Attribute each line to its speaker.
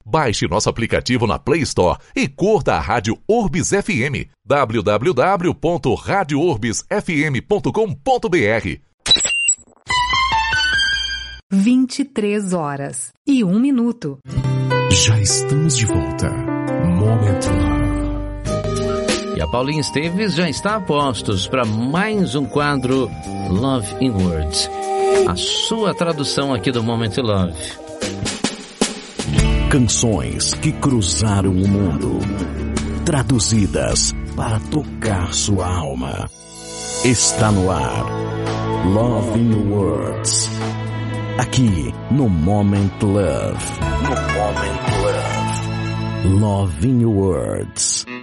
Speaker 1: Baixe nosso aplicativo na Play Store e curta a Rádio Urbis FM. www.radiourbisfm.com.br
Speaker 2: 23h01.
Speaker 3: Já estamos de volta. Moment Love.
Speaker 4: E a Paulinha Esteves já está a postos para mais um quadro Love in Words. A sua tradução aqui do Moment Love.
Speaker 3: Canções que cruzaram o mundo, traduzidas para tocar sua alma. Está no ar Love in Words, aqui no Moment Love. No Moment Love. Love in Words.